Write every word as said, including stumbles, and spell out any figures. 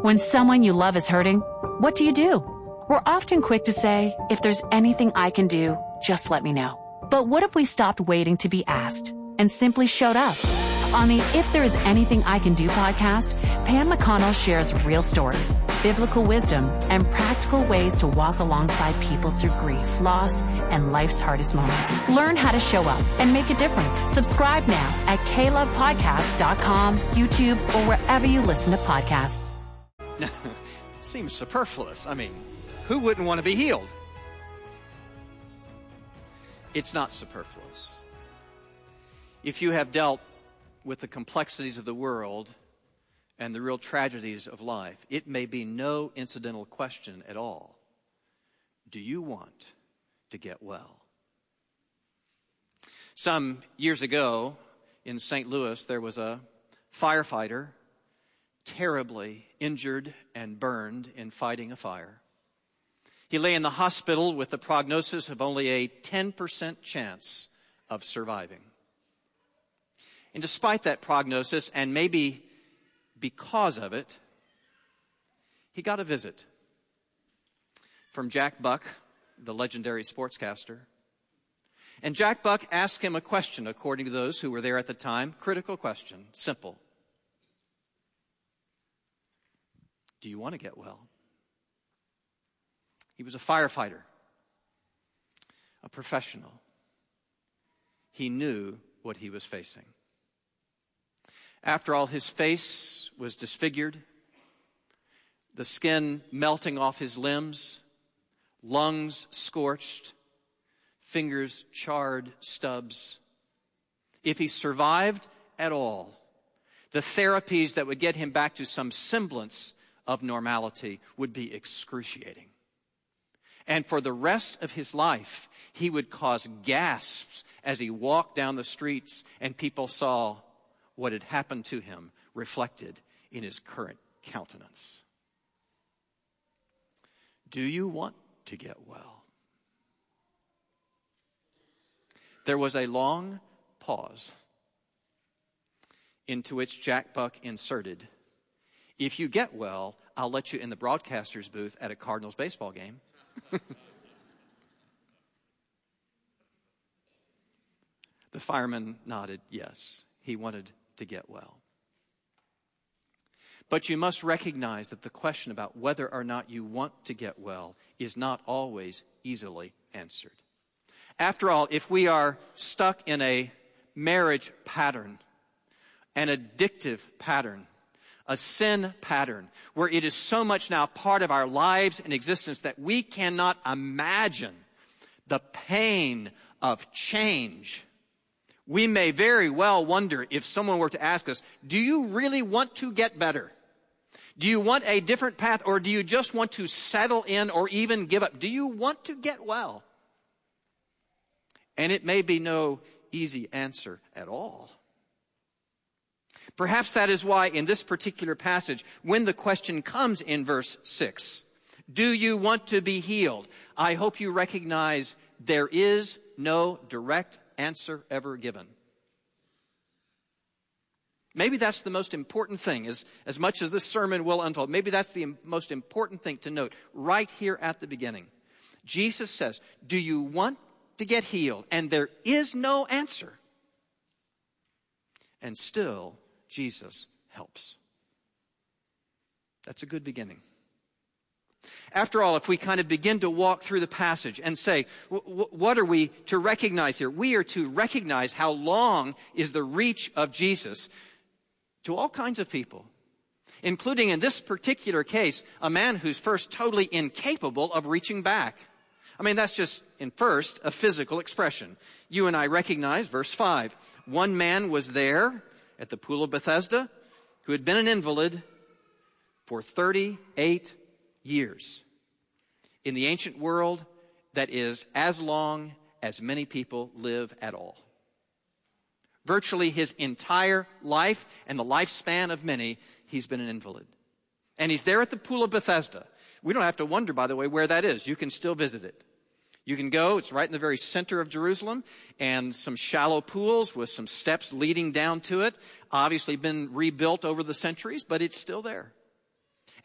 When someone you love is hurting, what do you do? We're often quick to say, if there's anything I can do, just let me know. But what if we stopped waiting to be asked and simply showed up? On the If There Is Anything I Can Do podcast, Pam McConnell shares real stories, biblical wisdom, and practical ways to walk alongside people through grief, loss, and life's hardest moments. Learn how to show up and make a difference. Subscribe now at k love podcast dot com, YouTube, or wherever you listen to podcasts. Seems superfluous. I mean, who wouldn't want to be healed? It's not superfluous. If you have dealt with the complexities of the world and the real tragedies of life, it may be no incidental question at all. Do you want to get well? Some years ago in Saint Louis, there was a firefighter terribly injured and burned in fighting a fire. He lay in the hospital with the prognosis of only a ten percent chance of surviving. And despite that prognosis, and maybe because of it, he got a visit from Jack Buck, the legendary sportscaster. And Jack Buck asked him a question, according to those who were there at the time. Critical question, simple. Do you want to get well? He was a firefighter, a professional. He knew what he was facing. After all, his face was disfigured, the skin melting off his limbs, lungs scorched, fingers charred stubs. If he survived at all, the therapies that would get him back to some semblance of normality would be excruciating. And for the rest of his life, he would cause gasps as he walked down the streets and people saw what had happened to him reflected in his current countenance. Do you want to get well? There was a long pause into which Jack Buck inserted, if you get well, I'll let you in the broadcaster's booth at a Cardinals baseball game. The fireman nodded yes. He wanted to get well. But you must recognize that the question about whether or not you want to get well is not always easily answered. After all, if we are stuck in a marriage pattern, an addictive pattern, a sin pattern, where it is so much now part of our lives and existence that we cannot imagine the pain of change, we may very well wonder if someone were to ask us, do you really want to get better? Do you want a different path, or do you just want to settle in or even give up? Do you want to get well? And it may be no easy answer at all. Perhaps that is why in this particular passage, when the question comes in verse six, do you want to be healed? I hope you recognize there is no direct answer ever given. Maybe that's the most important thing, as, as much as this sermon will unfold. Maybe that's the most important thing to note right here at the beginning. Jesus says, do you want to get healed? And there is no answer. And still, Jesus helps. That's a good beginning. After all, if we kind of begin to walk through the passage and say, what are we to recognize here? We are to recognize how long is the reach of Jesus to all kinds of people, including in this particular case, a man who's first totally incapable of reaching back. I mean, that's just, in first, a physical expression. You and I recognize verse five. One man was there at the pool of Bethesda who had been an invalid for thirty-eight years. In the ancient world, that is as long as many people live at all. Virtually his entire life and the lifespan of many, he's been an invalid. And he's there at the pool of Bethesda. We don't have to wonder, by the way, where that is. You can still visit it. You can go, it's right in the very center of Jerusalem, and some shallow pools with some steps leading down to it. Obviously been rebuilt over the centuries, but it's still there.